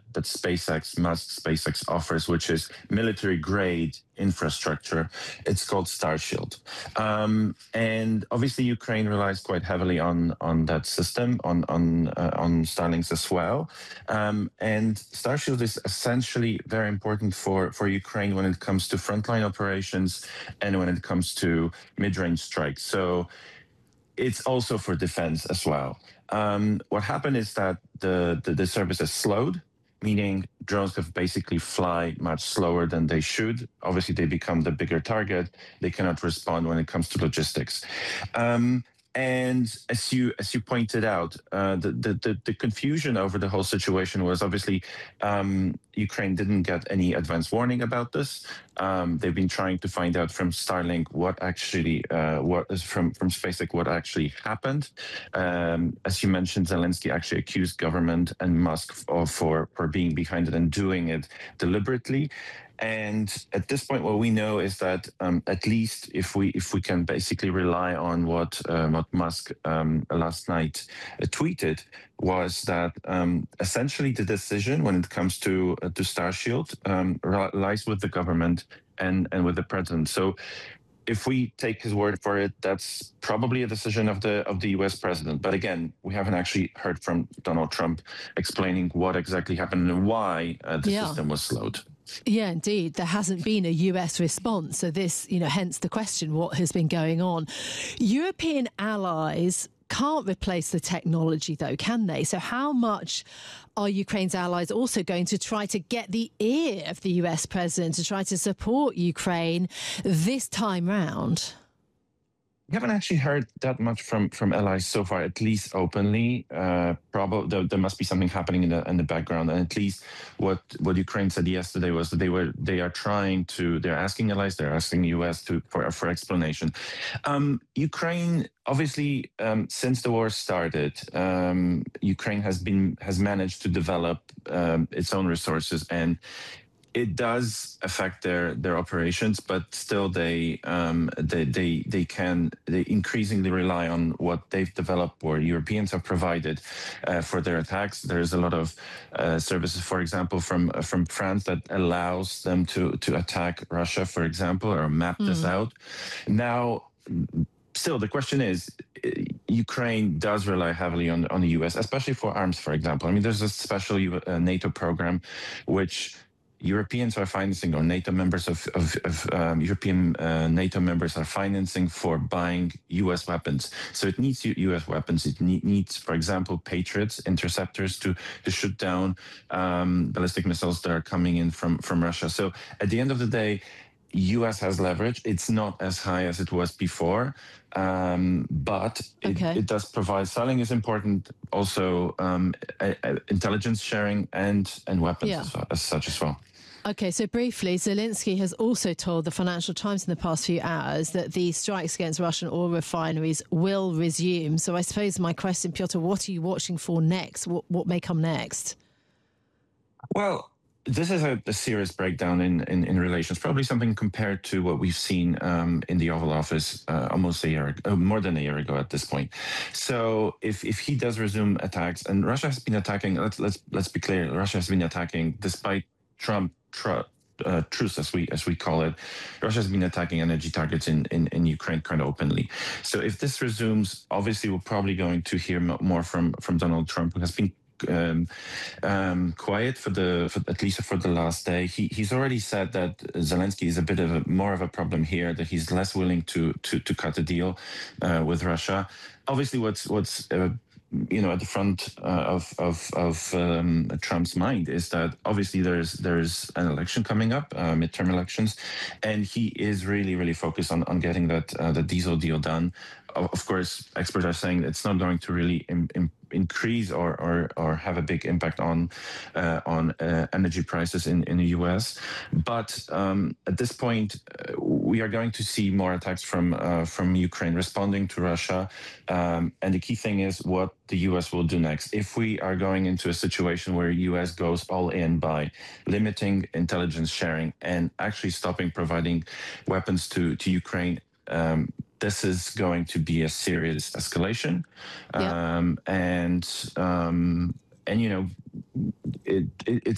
SpaceX offers, which is military grade infrastructure. It's called Starshield, and obviously Ukraine relies quite heavily on that system, on Starlinks as well. And Starshield is essentially very important for Ukraine when it comes to frontline operations and when it comes to mid-range strikes. So it's also for defense as well. What happened is that the service has slowed, meaning drones have basically fly much slower than they should. Obviously, they become the bigger target. They cannot respond when it comes to logistics. And as you pointed out, the confusion over the whole situation was obviously Ukraine didn't get any advance warning about this. They've been trying to find out from Starlink from SpaceX what actually happened. As you mentioned, Zelensky actually accused government and Musk for being behind it and doing it deliberately. And at this point, what we know is that at least if we can basically rely on what Musk last night tweeted, was that essentially the decision when it comes to Starshield lies with the government and with the president. So if we take his word for it, that's probably a decision of the U.S. president. But again, we haven't actually heard from Donald Trump explaining what exactly happened and why the system was slowed. Yeah, indeed. There hasn't been a US response. So this, hence the question, what has been going on? European allies can't replace the technology, though, can they? So how much are Ukraine's allies also going to try to get the ear of the US president to try to support Ukraine this time round? We haven't actually heard that much from allies so far, at least openly. Probably there must be something happening in the background. And at least what Ukraine said yesterday was that they're asking allies, they're asking US for explanation. Ukraine, obviously, since the war started, Ukraine has managed to develop its own resources, and it does affect their operations, but still they increasingly rely on what they've developed or Europeans have provided for their attacks. There's a lot of services, for example, from France that allows them to attack Russia, for example, or map this out. Now, still, the question is, Ukraine does rely heavily on the US, especially for arms, for example. I mean, there's a special NATO program which Europeans are financing, or NATO members of European NATO members are financing for buying U.S. weapons. So it needs U.S. weapons. It needs, for example, Patriots, interceptors to shoot down ballistic missiles that are coming in from Russia. So at the end of the day, U.S. has leverage. It's not as high as it was before, but it does provide. Starlink is important. Also, intelligence sharing and weapons as such as well. Okay, so briefly, Zelensky has also told the Financial Times in the past few hours that the strikes against Russian oil refineries will resume. So I suppose my question, Piotr, what are you watching for next? What may come next? Well, this is a serious breakdown in relations, probably something compared to what we've seen in the Oval Office almost a year ago, more than a year ago at this point. So if he does resume attacks, and Russia has been attacking, let's be clear, Russia has been attacking despite Trump truce, as we call it. Russia has been attacking energy targets in Ukraine kind of openly. So if this resumes, obviously we're probably going to hear more from Donald Trump, who has been quiet for at least for the last day. He's already said that Zelensky is a bit of more of a problem here, that he's less willing to cut a deal with Russia. Obviously, what's at the front of Trump's mind is that obviously there's an election coming up, midterm elections, and he is really focused on getting the diesel deal done. Of course, experts are saying it's not going to really increase or have a big impact on energy prices in the U.S. But at this point, we are going to see more attacks from Ukraine responding to Russia, and the key thing is what the U.S. will do next. If we are going into a situation where U.S. goes all in by limiting intelligence sharing and actually stopping providing weapons to Ukraine, this is going to be a serious escalation, and it's